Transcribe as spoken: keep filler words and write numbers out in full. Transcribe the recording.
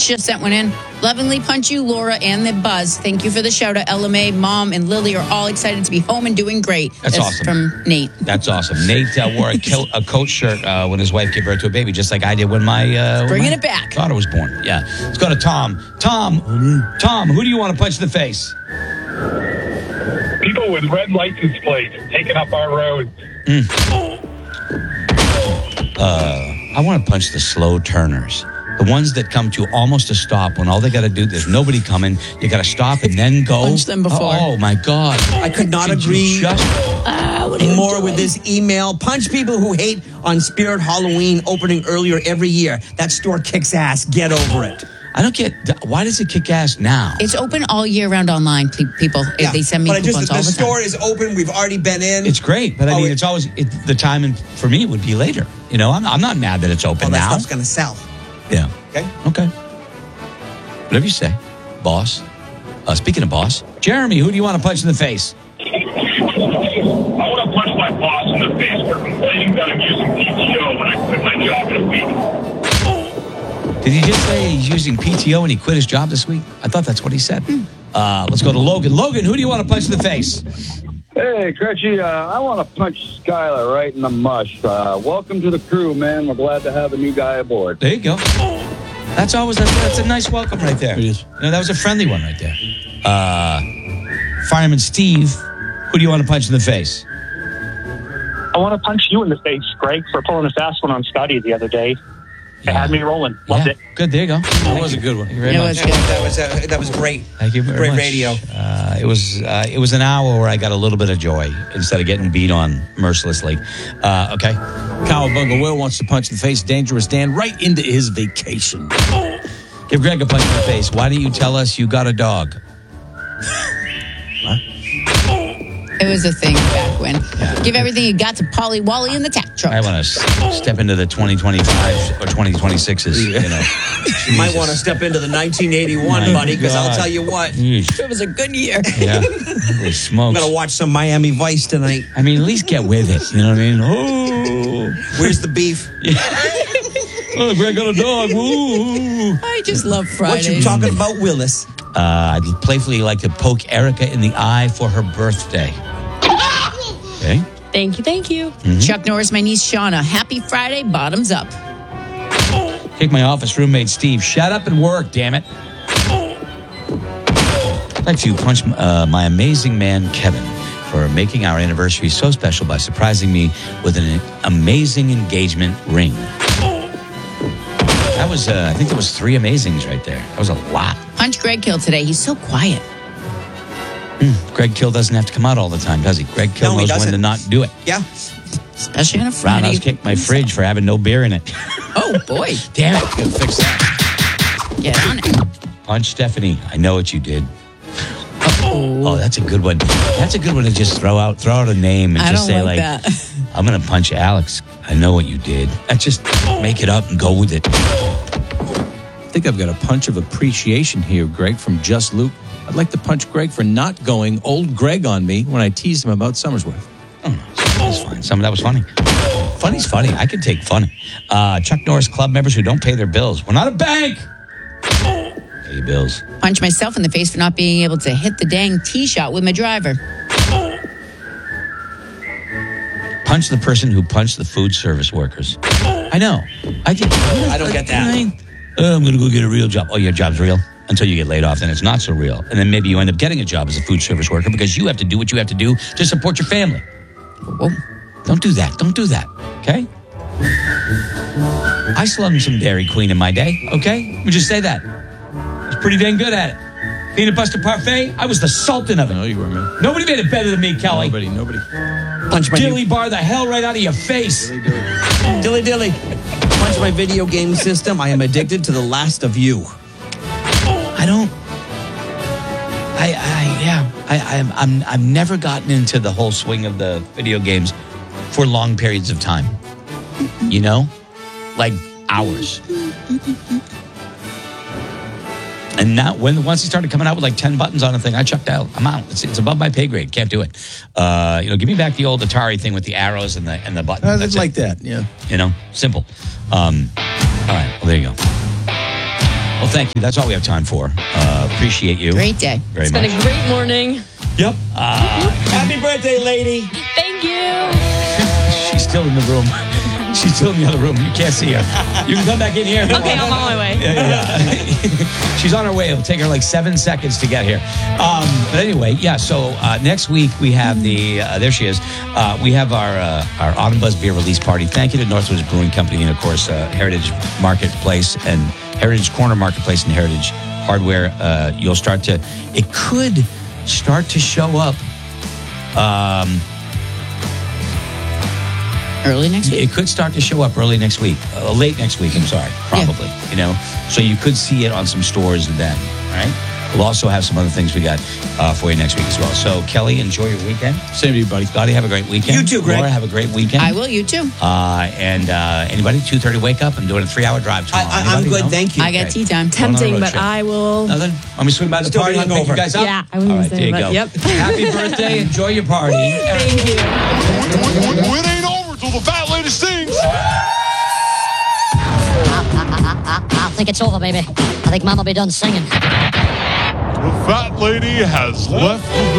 just sent one in. Lovingly punch you, Laura, and the Buzz. Thank you for the shout out. L M A, Mom, and Lily are all excited to be home and doing great. That's, That's awesome. From Nate. That's awesome. Nate uh, wore a, kil- a coat shirt uh, when his wife gave birth to a baby, just like I did when my, uh, bringing when my it back. daughter was born. Yeah. Let's go to Tom. Tom, Tom, who do you want to punch in the face? People with red license plates taking up our road. Mm. Uh, I want to punch the slow turners. The ones that come to almost a stop when all they got to do, there's nobody coming. You got to stop and then go. Punch them before. Oh, my God. I could not Did agree just... uh, more with this email. Punch people who hate on Spirit Halloween opening earlier every year. That store kicks ass. Get over it. I don't get, why does it kick ass now? It's open all year round online, people. Yeah. They send me but coupons just, all the the time. The store is open. We've already been in. It's great, but I oh, mean, it, it's always, it, the time and for me would be later. You know, I'm, I'm not mad that it's open well, that now. stuff's going to sell. Yeah. Okay. Okay. Whatever you say, boss. Uh, speaking of boss, Jeremy, who do you want to punch in the face? I want to punch my boss in the face for complaining that I'm using P T O when I quit my job in a week. Did he just say he's using P T O and he quit his job this week? I thought that's what he said. Uh, let's go to Logan. Logan, who do you want to punch in the face? Hey, Gretchy, uh, I want to punch Skylar right in the mush. Uh, welcome to the crew, man. We're glad to have a new guy aboard. There you go. That's always, that's, that's a nice welcome right there. It is. You know, that was a friendly one right there. Uh, Fireman Steve, who do you want to punch in the face? I want to punch you in the face, Greg, for pulling a fast one on Scotty the other day. It Yeah. had me rolling. Loved Yeah. it. Good, there you go. That was a good one. Thank you very It much. was That was, that was, uh, that was great. Thank you very Great much. radio. Uh, it was uh, it was an hour where I got a little bit of joy instead of getting beat on mercilessly. Uh, okay. Cowabunga Will wants to punch in the face Dangerous Dan right into his vacation. Give Greg a punch in the face. Why do you tell us you got a dog? It was a thing back when. Give everything you got to Polly Wally in the tack truck. I want to s- step into the twenty twenty-five or twenty twenty-sixes, you know. You might want to step into the nineteen eighty-one, My buddy, because I'll God. tell you what. Yeesh. It was a good year. Yeah. Holy I'm smokes. going to watch some Miami Vice tonight. I mean, at least get with it. You know what I mean? Oh, Where's the beef? oh Greg got a dog. Ooh. I just love Fridays. What you talking about, Willis? Uh, I'd playfully like to poke Erica in the eye for her birthday. Okay. Thank you, thank you. Mm-hmm. Chuck Norris, my niece Shauna. Happy Friday, bottoms up. Kick my office roommate Steve. Shut up and work, damn it. I'd like to punch uh, my amazing man Kevin for making our anniversary so special by surprising me with an amazing engagement ring. That was, uh, I think there was three amazings right there. That was a lot. Punch Greg Kill today. He's so quiet. Mm, Greg Kill doesn't have to come out all the time, does he? Greg Kill No, he knows when doesn't. to not do it. Yeah. Especially on a Friday. Roundhouse kicked my fridge for having no beer in it. Oh, boy. Damn it. Gotta fix that. Get on it. Punch Stephanie. I know what you did. Oh, that's a good one. That's a good one to just throw out, throw out a name and I just don't say like like, that. I'm going to punch Alex. I know what you did. That's just make it up and go with it. I think I've got a punch of appreciation here, Greg, from Just Luke. I'd like to punch Greg for not going old Greg on me when I teased him about Summersworth. Oh, that's fine. Some of that was funny. Funny's funny. I can take funny. Uh, Chuck Norris Club members who don't pay their bills. We're not a bank. Pay your bills. Punch myself in the face for not being able to hit the dang tee shot with my driver. Punch the person who punched the food service workers. I know. I think. I don't get that. I, oh, I'm going to go get a real job. Oh, your job's real? Until you get laid off, then it's not so real. And then maybe you end up getting a job as a food service worker because you have to do what you have to do to support your family. Whoa. Don't do that. Don't do that. Okay? I slung some Dairy Queen in my day. Okay? Let me just say that. I was pretty dang good at it. Peanut butter parfait, I was the sultan of it. No, you were, man. Nobody made it better than me, Kelly. Nobody, nobody. Punch my Dilly bar the hell right out of your face. dilly dilly. Punch my video game system. I am addicted to The Last of You. I don't. I, I yeah. I, I'm, I'm, I've never gotten into the whole swing of the video games for long periods of time. You know, like hours. And now, when once he started coming out with like ten buttons on a thing, I chucked out. I'm out. It's, it's above my pay grade. Can't do it. Uh, you know, give me back the old Atari thing with the arrows and the and the buttons. I That's like it. that, yeah. You know, simple. Um, all right. Well, there you go. Well, thank you. That's all we have time for. Uh, appreciate you. Great day. Very It's much. been a great morning. Yep. Uh, happy birthday, lady. Thank you. She's still in the room. She's still in the other room. You can't see her. You can come back in here. Okay, I'm on my way. Yeah, yeah, yeah. She's on her way. It'll take her like seven seconds to get here. Um, but anyway, yeah. So uh, next week we have the. Uh, there she is. Uh, we have our uh, our Autumn Buzz beer release party. Thank you to Northwoods Brewing Company and of course uh, Heritage Marketplace and Heritage Corner Marketplace and Heritage Hardware. Uh, you'll start to. It could start to show up. Um, Early next week. It could start to show up early next week, uh, late next week. I'm sorry, probably. Yeah. You know, so you could see it on some stores then. All right. We'll also have some other things we got uh, for you next week as well. So Kelly, enjoy your weekend. Same to you, buddy. Scotty, have a great weekend. You too, Greg. Laura, have a great weekend. I will. You too. Uh, and uh, anybody, two thirty wake up. I'm doing a three hour drive tomorrow. I, I, I'm Anybody? good, No? thank you. I got tea time. Going on a Tempting, road but trip. I will. Nothing. Want me to swing by the Still party be and pick you hungover. guys up? Yeah, I was All gonna right, say, there you but go. yep. Happy birthday. Enjoy your party. Thank you. It ain't over till the fat lady sings. I think it's over, baby. I think Mom will be done singing. The fat lady has left the